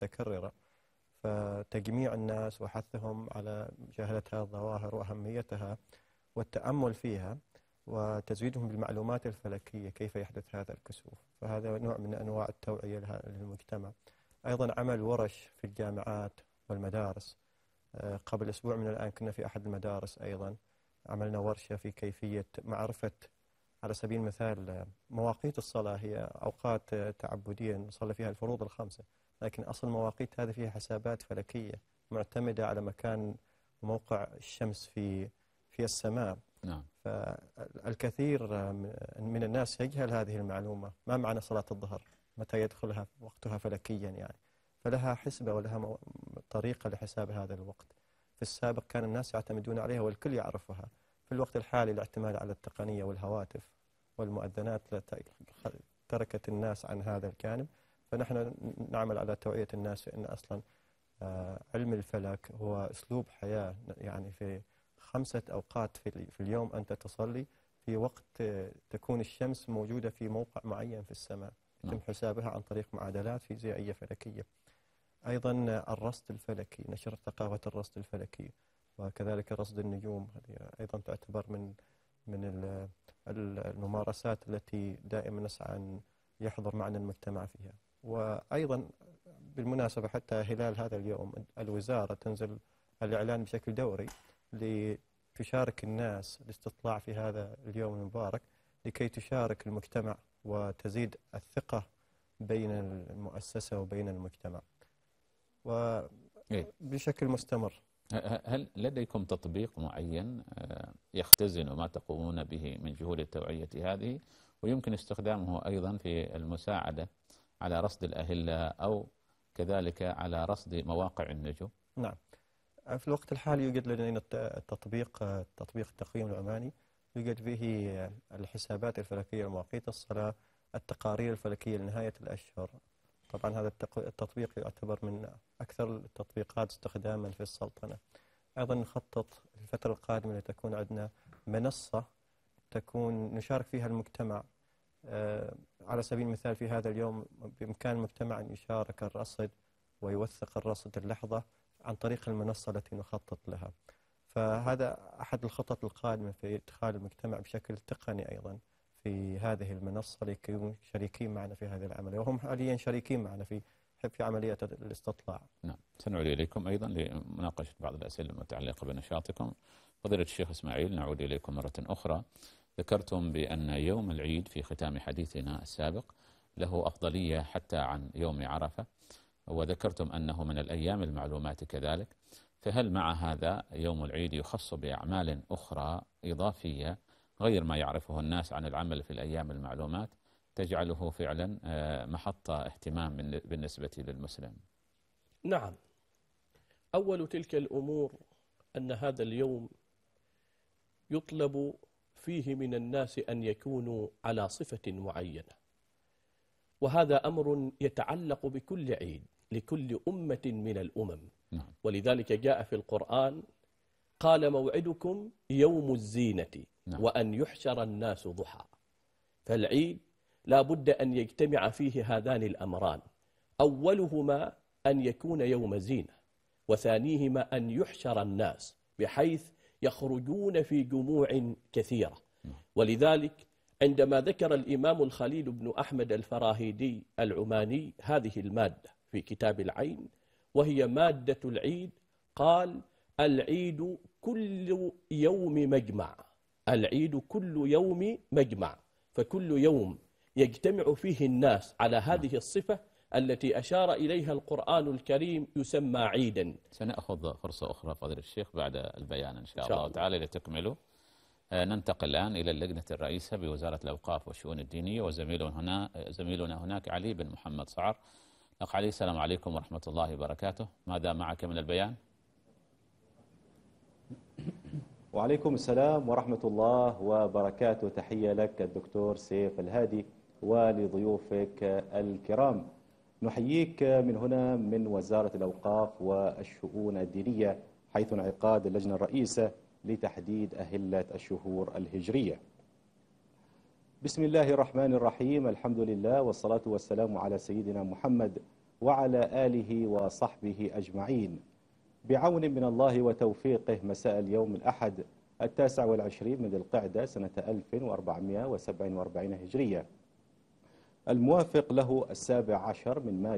متكررة، فتجميع الناس وحثهم على مشاهدة هذه الظواهر وأهميتها والتأمل فيها وتزويدهم بالمعلومات الفلكية كيف يحدث هذا الكسوف، فهذا نوع من أنواع التوعية للمجتمع. أيضا عمل ورش في الجامعات والمدارس. قبل أسبوع من الآن كنا في أحد المدارس أيضا عملنا ورشة في كيفية معرفة، على سبيل المثال، مواقيت الصلاة هي أوقات تعبدية نصلي فيها الفروض الخمسة، لكن أصل المواقيت هذه فيها حسابات فلكية معتمدة على مكان موقع الشمس في السماء. نعم. فالكثير من الناس يجهل هذه المعلومة. ما معنى صلاة الظهر؟ متى يدخلها وقتها فلكيا يعني؟ فلها حسبة ولها طريقة لحساب هذا الوقت. في السابق كان الناس يعتمدون عليها والكل يعرفها. في الوقت الحالي الاعتماد على التقنية والهواتف والمؤذنات تركت الناس عن هذا الجانب. فنحن نعمل على توعية الناس في أن أصلا علم الفلك هو أسلوب حياة، يعني في 5 أوقات في اليوم أنت تصلي في وقت تكون الشمس موجودة في موقع معين في السماء، يتم حسابها عن طريق معادلات فيزيائية فلكية. أيضا الرصد الفلكي، نشر ثقافة الرصد الفلكي، وكذلك رصد النجوم، هذه أيضا تعتبر من الممارسات التي دائما نسعى أن يحضر معنا المجتمع فيها. وأيضا بالمناسبة حتى هلال هذا اليوم الوزارة تنزل الإعلان بشكل دوري لتشارك الناس الاستطلاع في هذا اليوم المبارك لكي تشارك المجتمع وتزيد الثقة بين المؤسسة وبين المجتمع وبشكل مستمر. هل لديكم تطبيق معين يختزن ما تقومون به من جهود التوعية هذه ويمكن استخدامه أيضا في المساعدة على رصد الأهلة أو كذلك على رصد مواقع النجوم؟ نعم، في الوقت الحالي يوجد لدينا تطبيق التقويم العماني، يوجد فيه الحسابات الفلكية لمواقيت الصلاة، التقارير الفلكية لنهاية الأشهر. طبعا هذا التطبيق يعتبر من أكثر التطبيقات استخداما في السلطنة. أيضا نخطط في الفترة القادمة لتكون عندنا منصة تكون نشارك فيها المجتمع. على سبيل المثال في هذا اليوم بإمكان المجتمع أن يشارك الرصد ويوثق الرصد اللحظة عن طريق المنصة التي نخطط لها. فهذا أحد الخطط القادمة في إدخال المجتمع بشكل تقني أيضا في هذه المنصة ليكونوا شريكين معنا في هذه العملية، وهم حاليا شريكين معنا في عملية الاستطلاع. نعم، سنعود إليكم أيضا لمناقشة بعض الأسئلة المتعلقة بنشاطكم. فضيلة الشيخ إسماعيل، نعود إليكم مرة أخرى. ذكرتم بأن يوم العيد في ختام حديثنا السابق له أفضلية حتى عن يوم عرفة، وذكرتم أنه من الأيام المعلومات كذلك، فهل مع هذا يوم العيد يخص بأعمال أخرى إضافية غير ما يعرفه الناس عن العمل في الأيام المعلومات تجعله فعلا محط اهتمام بالنسبة للمسلم؟ نعم، أول تلك الأمور أن هذا اليوم يطلب فيه من الناس أن يكونوا على صفة معينة، وهذا أمر يتعلق بكل عيد لكل أمة من الأمم. ولذلك جاء في القرآن قال موعدكم يوم الزينة وأن يحشر الناس ضحى. فالعيد لا بد أن يجتمع فيه هذان الأمران، أولهما أن يكون يوم زينة، وثانيهما أن يحشر الناس بحيث يخرجون في جموع كثيرة. ولذلك عندما ذكر الإمام الخليل بن أحمد الفراهيدي العماني هذه المادة في كتاب العين وهي مادة العيد، قال العيد كل يوم مجمع، العيد كل يوم مجمع، فكل يوم يجتمع فيه الناس على هذه الصفة التي أشار إليها القرآن الكريم يسمى عيدا. سنأخذ فرصة أخرى فضيلة الشيخ بعد البيان إن شاء الله تعالى لتكملوا. ننتقل الآن إلى اللجنة الرئيسة بوزارة الأوقاف والشؤون الدينية، وزميلنا هناك علي بن محمد صعر. أخ علي، السلام عليكم ورحمة الله وبركاته، ماذا معك من البيان؟ وعليكم السلام ورحمة الله وبركاته. تحية لك الدكتور سيف الهادي ولضيوفك الكرام. نحييك من هنا من وزارة الأوقاف والشؤون الدينية، حيث انعقاد اللجنة الرئيسة لتحديد أهلة الشهور الهجرية. بسم الله الرحمن الرحيم، الحمد لله والصلاة والسلام على سيدنا محمد وعلى آله وصحبه أجمعين. بعون من الله وتوفيقه مساء اليوم الأحد 29 من ذي القعدة سنة 1447 هجرية، الموافق له 17 من مايو